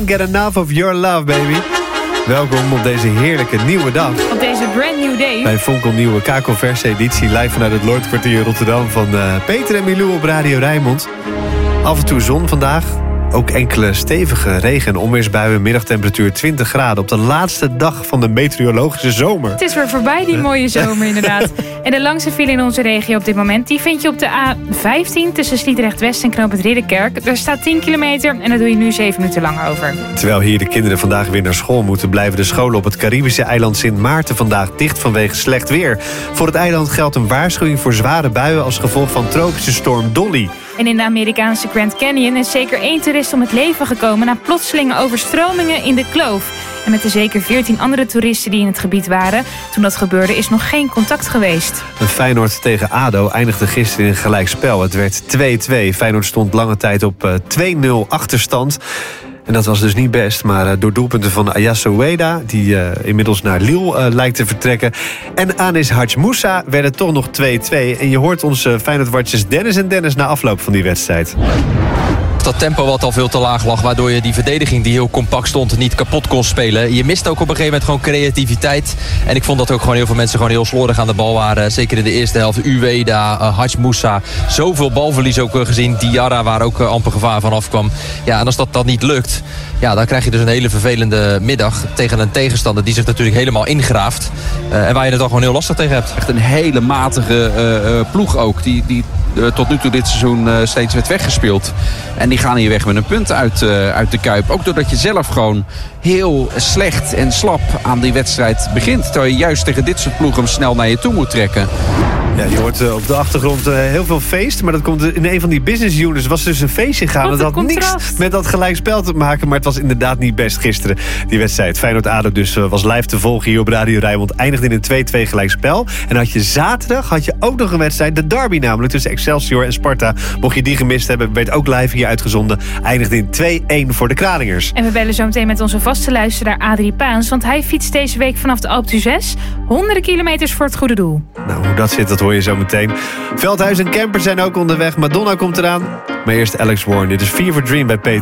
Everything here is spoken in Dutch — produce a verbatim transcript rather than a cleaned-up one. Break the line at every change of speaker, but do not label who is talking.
Get enough of your love, baby. Welkom op deze heerlijke nieuwe dag.
Op deze brand new day.
Bij Fonkelnieuwe Kakelverse editie live vanuit het Lordkwartier Rotterdam van uh, Peter en Milou op Radio Rijnmond. Af en toe zon vandaag. Ook enkele stevige regen- en onweersbuien. Middagtemperatuur twintig graden op de laatste dag van de meteorologische zomer.
Het is weer voorbij, die mooie zomer inderdaad. En de langste file in onze regio op dit moment... die vind je op de A vijftien tussen Sliedrecht West en Knooppunt Ridderkerk. Er staat tien kilometer en daar doe je nu zeven minuten lang over.
Terwijl hier de kinderen vandaag weer naar school moeten... blijven de scholen op het Caribische eiland Sint Maarten vandaag dicht vanwege slecht weer. Voor het eiland geldt een waarschuwing voor zware buien... als gevolg van tropische storm Dolly.
En in de Amerikaanse Grand Canyon is zeker één toerist om het leven gekomen... na plotselinge overstromingen in de kloof. En met de zeker veertien andere toeristen die in het gebied waren... toen dat gebeurde is nog geen contact geweest.
Een Feyenoord tegen ADO eindigde gisteren in een gelijkspel. Het werd twee-twee. Feyenoord stond lange tijd op twee nul achterstand... En dat was dus niet best, maar uh, door doelpunten van Ayasso Ueda... die uh, inmiddels naar Lille uh, lijkt te vertrekken... en Anis Hadj Moussa werden het toch nog twee-twee. En je hoort onze Feyenoord-watchers Dennis en Dennis na afloop van die wedstrijd.
Dat tempo wat al veel te laag lag, waardoor je die verdediging die heel compact stond niet kapot kon spelen. Je mist ook op een gegeven moment gewoon creativiteit. En ik vond dat ook gewoon heel veel mensen gewoon heel slordig aan de bal waren. Zeker in de eerste helft. Ueda, uh, Hadj Moussa. Zoveel balverlies ook uh, gezien. Diarra waar ook uh, amper gevaar van afkwam. Ja, en als dat dan niet lukt, ja, dan krijg je dus een hele vervelende middag tegen een tegenstander die zich natuurlijk helemaal ingraaft. Uh, en waar je het dan gewoon heel lastig tegen hebt.
Echt een hele matige uh, uh, ploeg ook. Die, die uh, tot nu toe dit seizoen uh, steeds werd weggespeeld. En die gaan hier weg met een punt uit, uh, uit de Kuip. Ook doordat je zelf gewoon heel slecht en slap aan die wedstrijd begint. Terwijl je juist tegen dit soort ploegen snel naar je toe moet trekken.
Ja, je hoort uh, op de achtergrond uh, heel veel feest. Maar dat komt in een van die business units was dus een feestje gaan.
Wat
dat had
contrast.
niks met dat gelijkspel te maken. Maar het was inderdaad niet best gisteren, die wedstrijd. Feyenoord-ADO dus uh, was live te volgen hier op Radio Rijnmond. Eindigde in een twee-twee gelijkspel. En had je zaterdag had je ook nog een wedstrijd. De derby namelijk tussen Excelsior en Sparta. Mocht je die gemist hebben, werd ook live hier uitgezonden. Eindigde in twee-een voor de Kraningers.
En we bellen zo meteen met onze vaste luisteraar Adrie Paans. Want hij fietst deze week vanaf de Alpe d'Huez honderden kilometers voor het goede doel.
Nou, hoe dat zit, dat hoor je zo meteen. Veldhuis en Camper zijn ook onderweg. Madonna komt eraan. Maar eerst Alex Warren. Dit is Fever Dream bij Peter.